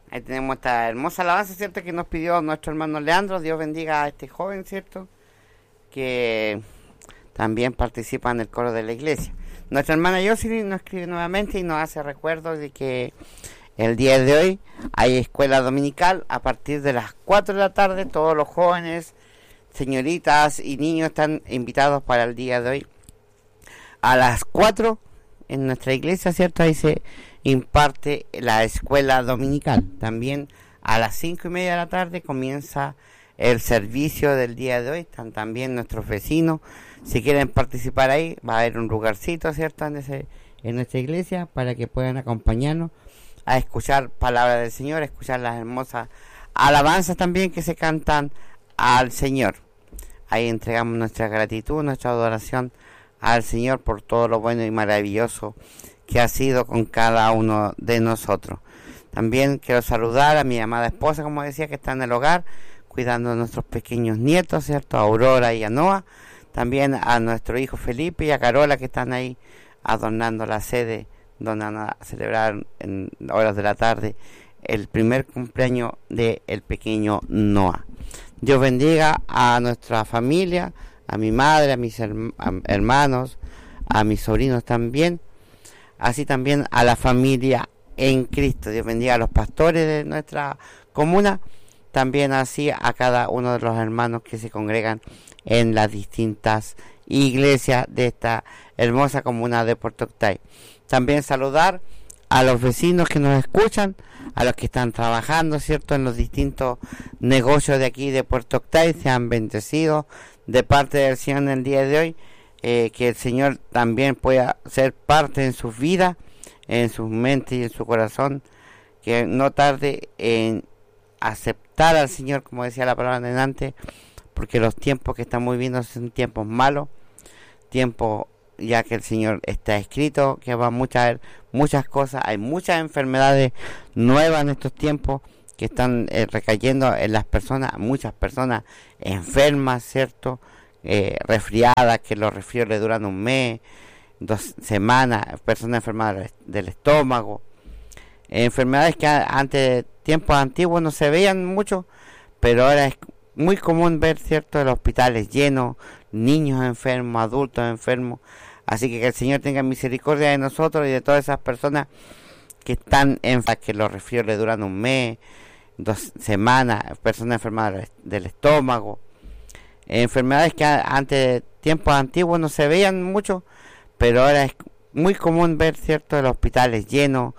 Ahí tenemos esta hermosa alabanza, ¿cierto? Que nos pidió nuestro hermano Leandro. Dios bendiga a este joven, ¿cierto? Que también participa en el coro de la iglesia. Nuestra hermana Jocelyn nos escribe nuevamente y nos hace recuerdo de que el día de hoy hay escuela dominical a partir de las 4 de la tarde. Todos los jóvenes, señoritas y niños están invitados para el día de hoy. A las 4 en nuestra iglesia, ¿cierto? Ahí se imparte la escuela dominical. También a las 5:30 de la tarde comienza el servicio del día de hoy. Están también nuestros vecinos. Si quieren participar ahí, va a haber un lugarcito, ¿cierto? En nuestra iglesia para que puedan acompañarnos a escuchar palabra del Señor, a escuchar las hermosas alabanzas también que se cantan al Señor. Ahí entregamos nuestra gratitud, nuestra adoración al Señor por todo lo bueno y maravilloso que ha sido con cada uno de nosotros. También quiero saludar a mi amada esposa, como decía, que está en el hogar, cuidando a nuestros pequeños nietos, ¿cierto? A Aurora y a Noah. También a nuestro hijo Felipe y a Carola, que están ahí adornando la sede donde van a celebrar en horas de la tarde el primer cumpleaños del pequeño Noah. Dios bendiga a nuestra familia, a mi madre, a mis hermanos, a mis sobrinos también, así también a la familia en Cristo. Dios bendiga a los pastores de nuestra comuna, también así a cada uno de los hermanos que se congregan en las distintas iglesias de esta hermosa comuna de Puerto Octay. También saludar a los vecinos que nos escuchan, a los que están trabajando, ¿cierto?, en los distintos negocios de aquí de Puerto Octay. Sean bendecidos de parte del Señor en el día de hoy, que el Señor también pueda ser parte en sus vidas, en sus mentes y en su corazón, que no tarde en aceptar al Señor, como decía la palabra de antes, porque los tiempos que estamos viviendo son tiempos malos, tiempos ya que el Señor está escrito, que va a haber muchas cosas, hay muchas enfermedades nuevas en estos tiempos que están recayendo en las personas, muchas personas enfermas, ¿cierto? Resfriadas, que los resfríos le duran un mes, 2 semanas, personas enfermas del estómago, enfermedades que antes, tiempos antiguos, no se veían mucho, pero ahora es muy común ver, ¿cierto?, los hospitales llenos, niños enfermos, adultos enfermos. Así que el Señor tenga misericordia de nosotros y de todas esas personas que están enfermas, que los resfríos le duran un mes, 2 semanas, personas enfermas del estómago, enfermedades que antes, tiempos antiguos, no se veían mucho, pero ahora es muy común ver, ¿cierto?, los hospitales llenos,